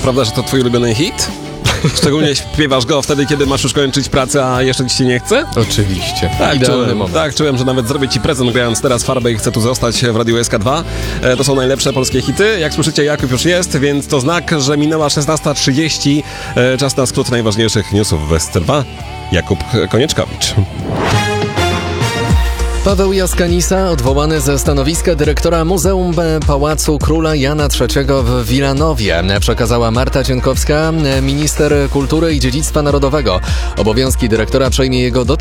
prawda, że to twój ulubiony hit? Szczególnie śpiewasz go wtedy, kiedy masz już kończyć pracę, a jeszcze ci się nie chce? Oczywiście. Idealny moment. Tak, czułem, że nawet zrobię ci prezent, grając teraz Farbę i chcę tu zostać w Radiu SK2. To są najlepsze polskie hity. Jak słyszycie, Jakub już jest, więc to znak, że minęła 16:30. Czas na skrót najważniejszych newsów w SC2. Jakub Konieczkowicz. Paweł Jaskanisa odwołany ze stanowiska dyrektora Muzeum Pałacu Króla Jana III w Wilanowie, przekazała Marta Cienkowska, minister kultury i dziedzictwa narodowego. Obowiązki dyrektora przejmie jego